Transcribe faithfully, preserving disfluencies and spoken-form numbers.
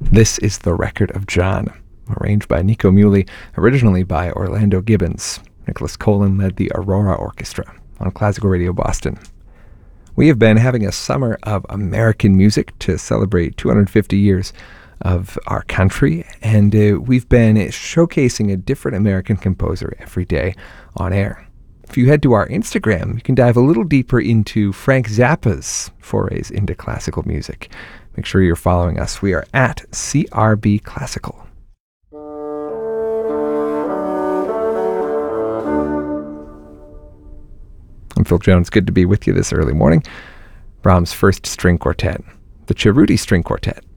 This is The Record of John, arranged by Nico Muhly, originally by Orlando Gibbons. Nicholas Colin led the Aurora Orchestra on Classical Radio Boston. We have been having a summer of American music to celebrate two hundred fifty years of our country, and uh, we've been showcasing a different American composer every day on air. If you head to our Instagram, you can dive a little deeper into Frank Zappa's forays into classical music. Make sure you're following us. We are at C R B Classical. I'm Phil Jones. Good to be with you this early morning. Brahms' First String Quartet, the Cerruti String Quartet,